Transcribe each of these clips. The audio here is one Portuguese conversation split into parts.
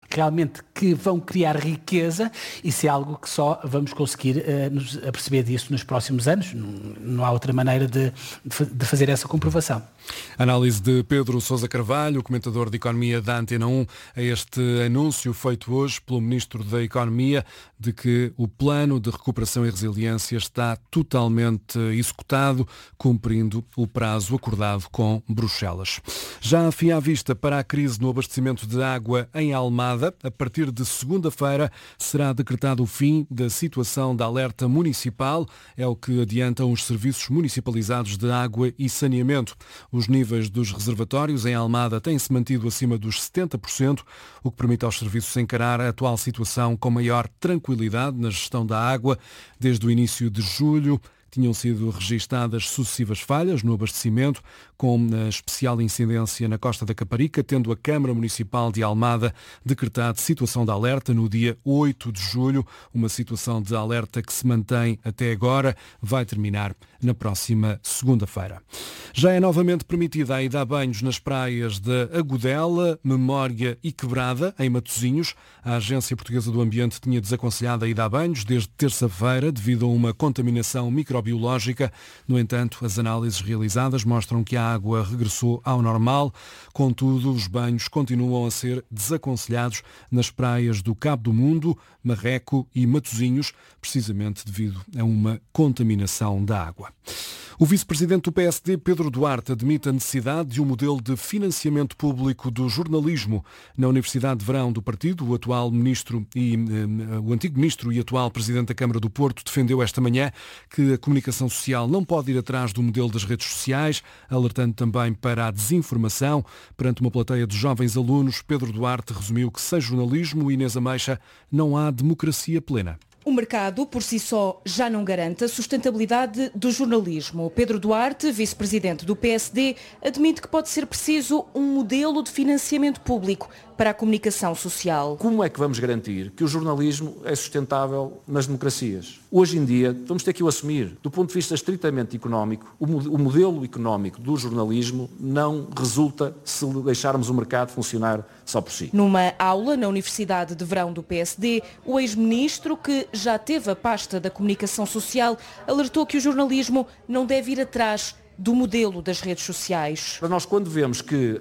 realmente que vão criar riqueza. Isso é algo que só vamos conseguir nos aperceber disso nos próximos anos. Não há outra maneira de fazer essa comprovação. Análise de Pedro Sousa Carvalho, comentador de Economia da Antena 1, a este anúncio feito hoje pelo Ministro da Economia de que o plano de recuperação e resiliência está totalmente executado, cumprindo o prazo acordado com Bruxelas. Já a FIA à vista para a crise no abastecimento de água em Almada, a partir de segunda-feira será decretado o fim da situação de alerta municipal, é o que adiantam os serviços municipalizados de água e saneamento. Os níveis dos reservatórios em Almada têm-se mantido acima dos 70%, o que permite aos serviços encarar a atual situação com maior tranquilidade na gestão da água. Desde o início de julho, tinham sido registadas sucessivas falhas no abastecimento, com especial incidência na Costa da Caparica, tendo a Câmara Municipal de Almada decretado situação de alerta no dia 8 de julho, uma situação de alerta que se mantém até agora, vai terminar na próxima segunda-feira. Já é novamente permitida a ida a banhos nas praias de Agudela, Memória e Quebrada, em Matosinhos. A Agência Portuguesa do Ambiente tinha desaconselhado a ida a banhos desde terça-feira devido a uma contaminação microbiológica. No entanto, as análises realizadas mostram que a água regressou ao normal. Contudo, os banhos continuam a ser desaconselhados nas praias do Cabo do Mundo, Marreco e Matosinhos, precisamente devido a uma contaminação da água. O vice-presidente do PSD, Pedro Duarte, admite a necessidade de um modelo de financiamento público do jornalismo. Na Universidade de Verão do partido, o antigo ministro e atual presidente da Câmara do Porto defendeu esta manhã que a comunicação social não pode ir atrás do modelo das redes sociais, alertando também para a desinformação. Perante uma plateia de jovens alunos, Pedro Duarte resumiu que sem jornalismo, Inês Ameixa, não há democracia plena. O mercado, por si só, já não garante a sustentabilidade do jornalismo. Pedro Duarte, vice-presidente do PSD, admite que pode ser preciso um modelo de financiamento público para a comunicação social. Como é que vamos garantir que o jornalismo é sustentável nas democracias? Hoje em dia, vamos ter que o assumir. Do ponto de vista estritamente económico, o modelo económico do jornalismo não resulta se deixarmos o mercado funcionar só por si. Numa aula na Universidade de Verão do PSD, o ex-ministro, que já teve a pasta da comunicação social, alertou que o jornalismo não deve ir atrás do modelo das redes sociais. Para nós, quando vemos que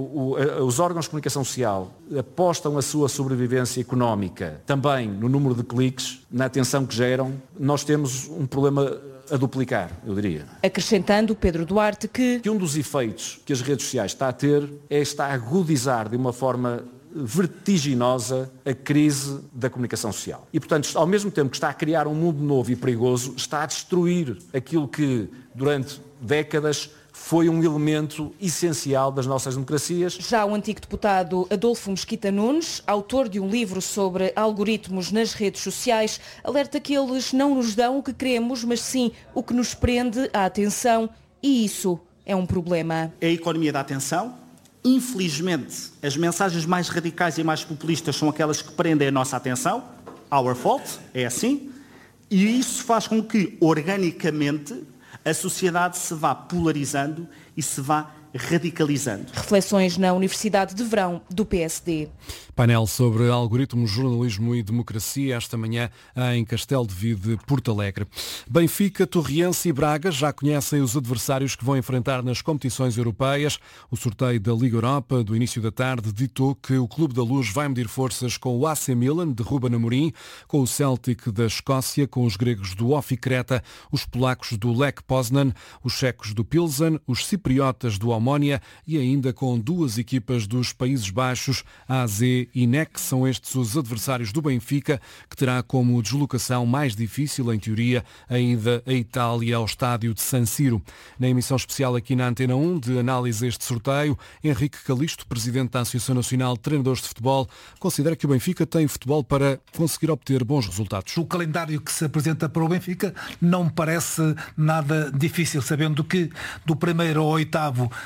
os órgãos de comunicação social apostam a sua sobrevivência económica também no número de cliques, na atenção que geram, nós temos um problema a duplicar, eu diria. Acrescentando Pedro Duarte que um dos efeitos que as redes sociais está a agudizar de uma forma vertiginosa a crise da comunicação social. E, portanto, ao mesmo tempo que está a criar um mundo novo e perigoso, está a destruir aquilo que, durante décadas, foi um elemento essencial das nossas democracias. Já o antigo deputado Adolfo Mesquita Nunes, autor de um livro sobre algoritmos nas redes sociais, alerta que eles não nos dão o que queremos, mas sim o que nos prende a atenção, e isso é um problema. É a economia da atenção. Infelizmente, as mensagens mais radicais e mais populistas são aquelas que prendem a nossa atenção. Our fault, é assim. E isso faz com que, organicamente, a sociedade se vá polarizando e se vá radicalizando. Reflexões na Universidade de Verão do PSD. Painel sobre algoritmos, jornalismo e democracia, esta manhã em Castelo de Vide, Porto Alegre. Benfica, Torriense e Braga já conhecem os adversários que vão enfrentar nas competições europeias. O sorteio da Liga Europa do início da tarde ditou que o Clube da Luz vai medir forças com o AC Milan, de Ruben Amorim, com o Celtic da Escócia, com os gregos do Ofi Creta, os polacos do Lech Poznan, os checos do Pilsen, os cipriotas do Omónia e ainda com duas equipas dos Países Baixos, AZ e NEC. São estes os adversários do Benfica, que terá como deslocação mais difícil, em teoria, a ida à Itália ao estádio de San Siro. Na emissão especial aqui na Antena 1 de análise a este sorteio, Henrique Calisto, presidente da Associação Nacional de Treinadores de Futebol, considera que o Benfica tem futebol para conseguir obter bons resultados. O calendário que se apresenta para o Benfica não me parece nada difícil, sabendo que do primeiro ao oitavo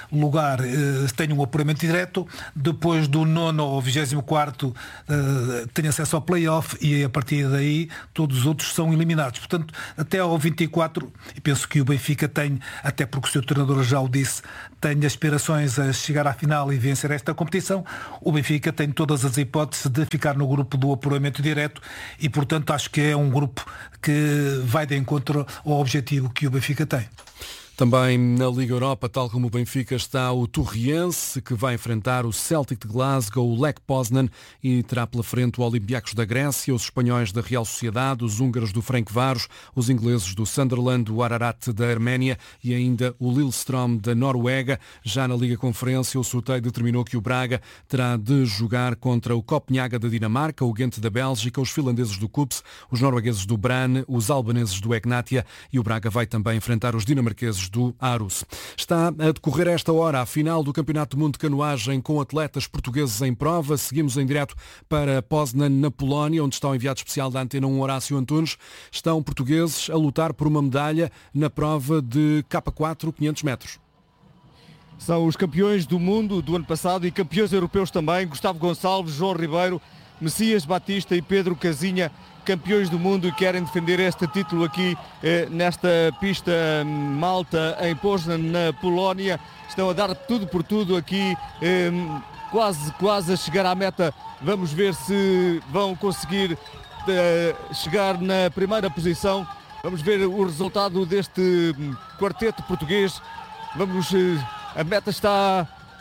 lugar tenha um apuramento direto, depois do 9º ao 24º tem acesso ao play-off e a partir daí todos os outros são eliminados. Portanto, até ao 24, e penso que o Benfica tem, até porque o seu treinador já o disse, tem aspirações a chegar à final e vencer esta competição, o Benfica tem todas as hipóteses de ficar no grupo do apuramento direto e, portanto, acho que é um grupo que vai de encontro ao objetivo que o Benfica tem. Também na Liga Europa, tal como o Benfica, está o Torriense, que vai enfrentar o Celtic de Glasgow, o Lech Poznan, e terá pela frente o Olympiacos da Grécia, os espanhóis da Real Sociedade, os húngaros do Ferencváros, os ingleses do Sunderland, o Ararat da Arménia e ainda o Lillestrøm da Noruega. Já na Liga Conferência, o sorteio determinou que o Braga terá de jogar contra o Copenhaga da Dinamarca, o Ghent da Bélgica, os finlandeses do Kups, os noruegueses do Brann, os albaneses do Egnatia, e o Braga vai também enfrentar os dinamarqueses do Aarhus. Está a decorrer a esta hora a final do Campeonato do Mundo de Canoagem com atletas portugueses em prova. Seguimos em direto para Poznan, na Polónia, onde está o enviado especial da Antena 1, Horácio Antunes. Estão portugueses a lutar por uma medalha na prova de K4 500 metros. São os campeões do mundo do ano passado e campeões europeus também. Gustavo Gonçalves, João Ribeiro, Messias Batista e Pedro Casinha, campeões do mundo e querem defender este título aqui nesta pista Malta, em Poznan, na Polónia. Estão a dar tudo por tudo aqui, quase a chegar à meta. Vamos ver se vão conseguir chegar na primeira posição. Vamos ver o resultado deste quarteto português. A meta está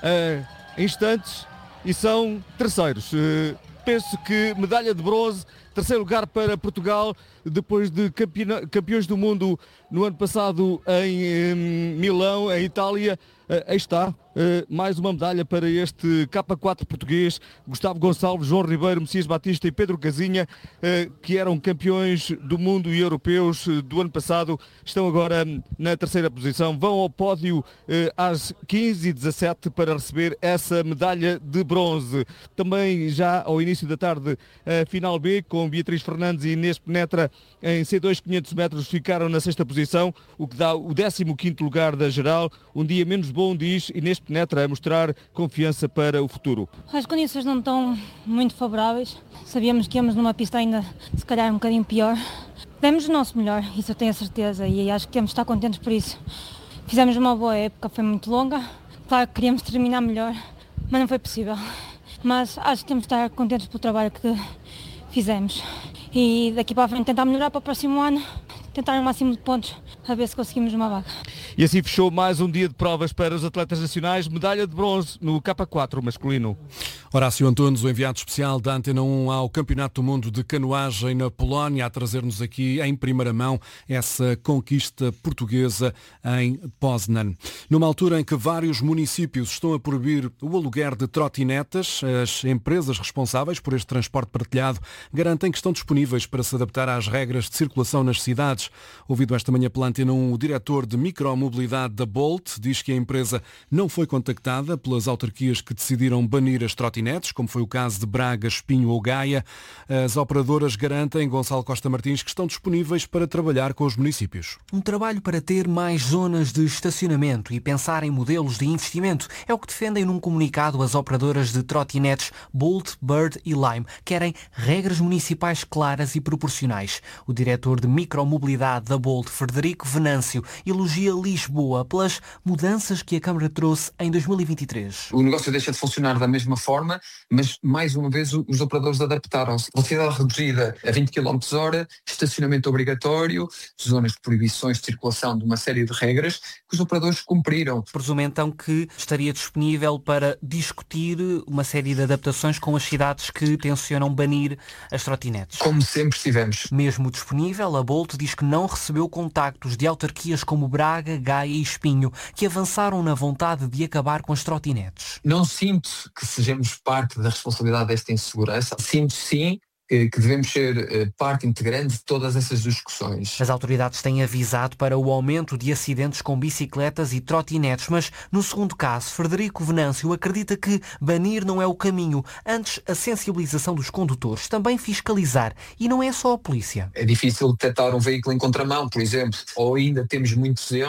a instantes e são terceiros. Penso que medalha de bronze, terceiro lugar para Portugal, depois de campeões do mundo no ano passado em Milão, em Itália. Aí está, mais uma medalha para este K4 português. Gustavo Gonçalves, João Ribeiro, Messias Batista e Pedro Casinha, que eram campeões do mundo e europeus do ano passado, estão agora na terceira posição. Vão ao pódio às 15h17 para receber essa medalha de bronze. Também já ao início da tarde, a final B, com Beatriz Fernandes e Inês Penetra em C2 500 metros, ficaram na sexta posição, o que dá o 15º lugar da geral. Um dia menos bom, diz Inês Penetra, a mostrar confiança para o futuro. As condições não estão muito favoráveis. Sabíamos que íamos numa pista ainda, se calhar, um bocadinho pior. Demos o nosso melhor, isso eu tenho a certeza, e acho que temos de estar contentes por isso. Fizemos uma boa época, foi muito longa. Claro que queríamos terminar melhor, mas não foi possível. Mas acho que temos de estar contentes pelo trabalho que fizemos. E daqui para a frente tentar melhorar para o próximo ano, tentar o máximo de pontos, a ver se conseguimos uma vaga. E assim fechou mais um dia de provas para os atletas nacionais, medalha de bronze no K4 masculino. Horácio Antunes, o enviado especial da Antena 1 ao Campeonato do Mundo de Canoagem na Polónia, a trazer-nos aqui em primeira mão essa conquista portuguesa em Poznan. Numa altura em que vários municípios estão a proibir o aluguer de trotinetas, as empresas responsáveis por este transporte partilhado garantem que estão disponíveis para se adaptar às regras de circulação nas cidades. Ouvido esta manhã pela Antena 1, o diretor de micromobilidade da Bolt diz que a empresa não foi contactada pelas autarquias que decidiram banir as trotinetes, como foi o caso de Braga, Espinho ou Gaia. As operadoras garantem, Gonçalo Costa Martins, que estão disponíveis para trabalhar com os municípios. Um trabalho para ter mais zonas de estacionamento e pensar em modelos de investimento é o que defendem num comunicado as operadoras de trotinetes Bolt, Bird e Lime. Querem regras municipais claras e proporcionais. O diretor de micromobilidade da Bolt, Frederico Venâncio, elogia Lisboa pelas mudanças que a Câmara trouxe em 2023. O negócio deixa de funcionar da mesma forma, mas mais uma vez os operadores adaptaram-se. Velocidade reduzida a 20 km/h, estacionamento obrigatório, zonas de proibições de circulação de uma série de regras que os operadores cumpriram. Presumo então que estaria disponível para discutir uma série de adaptações com as cidades que tencionam banir as trotinetes. Como sempre estivemos. Mesmo disponível, a Bolt diz que não recebeu contactos de autarquias como Braga, Gaia e Espinho, que avançaram na vontade de acabar com as trotinetes. Não sinto que sejamos parte da responsabilidade desta insegurança. Sinto sim que devemos ser parte integrante de todas essas discussões. As autoridades têm avisado para o aumento de acidentes com bicicletas e trotinetes, mas no segundo caso, Frederico Venâncio acredita que banir não é o caminho. Antes, a sensibilização dos condutores, também fiscalizar. E não é só a polícia. É difícil detectar um veículo em contramão, por exemplo, ou ainda temos muitos erros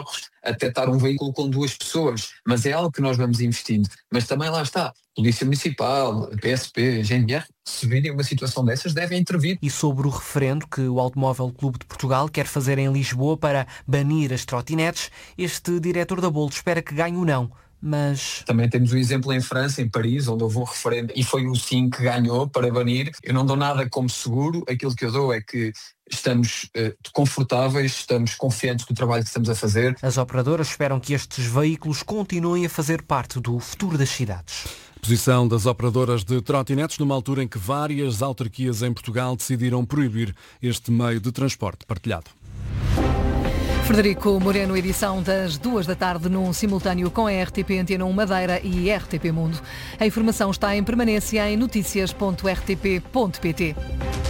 a detectar um veículo com 2 pessoas, mas é algo que nós vamos investindo. Mas também lá está, Polícia Municipal, PSP, GNR, se virem uma situação dessas, devem intervir. E sobre o referendo que o Automóvel Clube de Portugal quer fazer em Lisboa para banir as trotinetes, este diretor da Bolt espera que ganhe o não. Mas também temos o exemplo em França, em Paris, onde houve um referendo e foi o sim que ganhou para banir. Eu não dou nada como seguro, aquilo que eu dou é que estamos confortáveis, estamos confiantes do trabalho que estamos a fazer. As operadoras esperam que estes veículos continuem a fazer parte do futuro das cidades. Posição das operadoras de trotinetes numa altura em que várias autarquias em Portugal decidiram proibir este meio de transporte partilhado. Frederico Moreno, edição das 2 da tarde, num simultâneo com a RTP Antena 1 Madeira e RTP Mundo. A informação está em permanência em noticias.rtp.pt.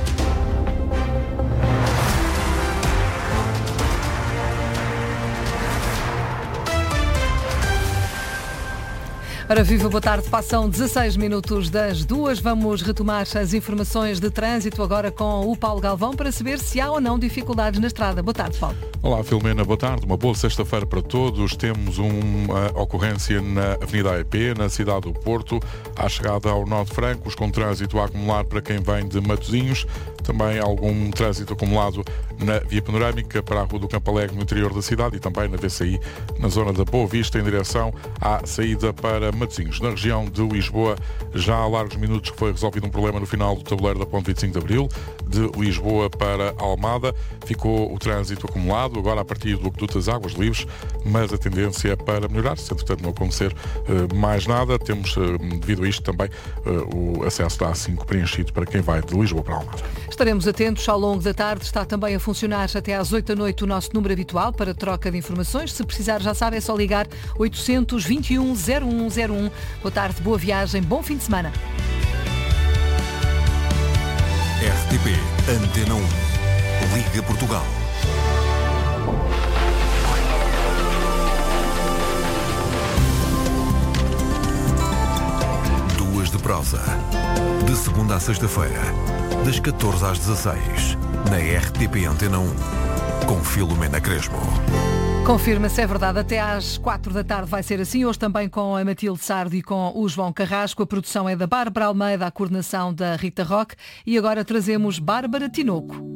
Ora, viva, boa tarde. Passam 16 minutos das 2. Vamos retomar as informações de trânsito agora com o Paulo Galvão para saber se há ou não dificuldades na estrada. Boa tarde, Paulo. Olá, Filomena. Boa tarde. Uma boa sexta-feira para todos. Temos uma ocorrência na Avenida AEP, na cidade do Porto, à chegada ao Nó de Francos, com trânsito a acumular para quem vem de Matosinhos. Também algum trânsito acumulado na Via Panorâmica para a Rua do Campo Alegre, no interior da cidade, e também na VCI, na zona da Boa Vista, em direção à saída para Matosinhos. Na região de Lisboa, já há largos minutos que foi resolvido um problema no final do tabuleiro da Ponte 25 de Abril, de Lisboa para Almada. Ficou o trânsito acumulado, agora a partir do Aqueduto das Águas Livres, mas a tendência é para melhorar. Se entretanto não acontecer mais nada, temos, devido a isto também, o acesso da A5 preenchido para quem vai de Lisboa para Almada. Estaremos atentos ao longo da tarde. Está também a funcionar até às 8 da noite o nosso número habitual para troca de informações. Se precisar, já sabe, é só ligar 821 0101. Boa tarde, boa viagem, bom fim de semana. RTP Antena 1. Liga Portugal. Duas de prosa. De segunda à sexta-feira, das 14 às 16, na RTP Antena 1, com Filomena Crespo. Confirma se é verdade, até às 4 da tarde vai ser assim, hoje também com a Matilde Sardo e com o João Carrasco. A produção é da Bárbara Almeida, a coordenação da Rita Roque, e agora trazemos Bárbara Tinoco.